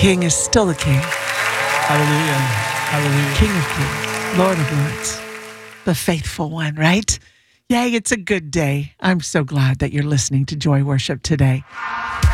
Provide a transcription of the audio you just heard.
King is still the King. Hallelujah. Hallelujah. King of Kings, Lord of Lords, the faithful one, right? Yay, it's a good day. I'm so glad that you're listening to Joy Worship today.